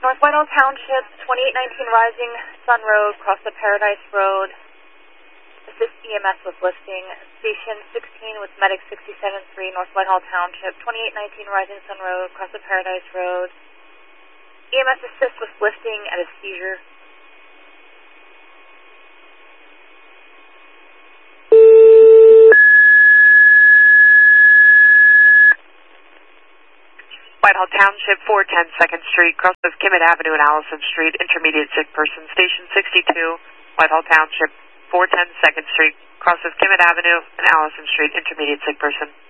North Whitehall Township, 2819 Rising Sun Road, cross the Paradise Road. Assist EMS with lifting. Station 16 with Medic 67-3, North Whitehall Township, 2819 Rising Sun Road, cross the Paradise Road. EMS assist with lifting at a seizure. Whitehall Township, 410 2nd Street, cross of Kimmett Avenue and Allison Street, intermediate sick person. Station 62, Whitehall Township, 410 2nd Street, cross of Kimmett Avenue and Allison Street, intermediate sick person.